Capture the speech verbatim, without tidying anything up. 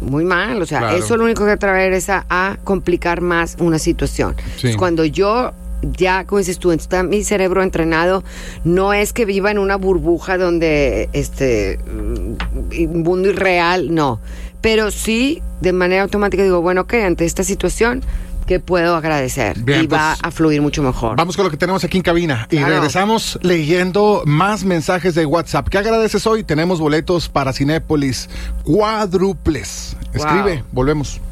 muy mal. O sea, Claro. eso lo único que traer es a, a complicar más una situación. Sí. Entonces, cuando yo ya, como dices tú, está mi cerebro entrenado, no es que viva en una burbuja donde este un mundo irreal, no. Pero sí, de manera automática digo, bueno, ok, ante esta situación, ¿qué puedo agradecer? Bien, y va pues, a fluir mucho mejor. Vamos con lo que tenemos aquí en cabina y Claro. regresamos leyendo más mensajes de WhatsApp. ¿Qué agradeces hoy? Tenemos boletos para Cinépolis cuádruples. Escribe, Wow. volvemos.